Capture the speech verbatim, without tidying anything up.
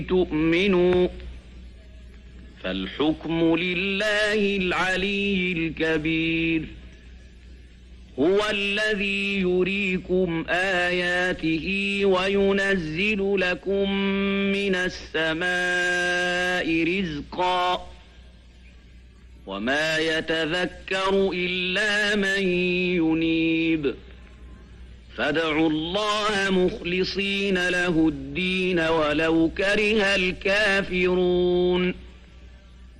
تؤمنوا فالحكم لله العلي الكبير هو الذي يريكم آياته وينزل لكم من السماء رزقا وما يتذكر إلا من ينيب فادعوا الله مخلصين له الدين ولو كره الكافرون